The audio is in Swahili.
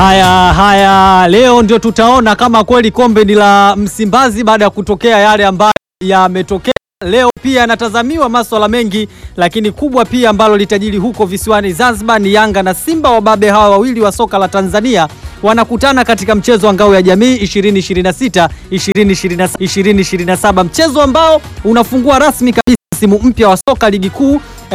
Haya, leo ndio tutaona kama kweli kombe ni la Msimbazi baada ya kutokea yale ambayo yametokea. Leo pia yanatazamiwa masuala mengi, lakini kubwa pia ambalo litajiri huko visiwani Zanzibar ni Yanga na Simba, wababe hawa wawili wa soka la Tanzania wanakutana katika mchezo wa ngao ya jamii 2026 2027, mchezo ambao unafungua rasmi kabisa msimu mpya wa soka ligi kuu